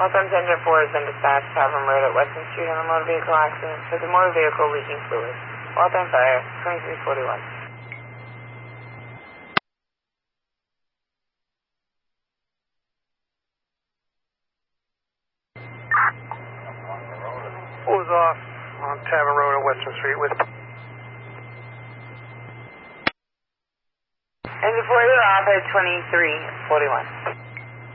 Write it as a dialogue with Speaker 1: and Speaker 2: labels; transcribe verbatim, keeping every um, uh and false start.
Speaker 1: Welcome to Engine four has been dispatched to Tavern Road at Weston Street on a motor vehicle accident with a motor vehicle leaking fluid. Waltham Fire, twenty-three forty-one.
Speaker 2: Was off on Tavern Road at Weston Street with...
Speaker 1: Engine four, you're off at twenty-three forty-one.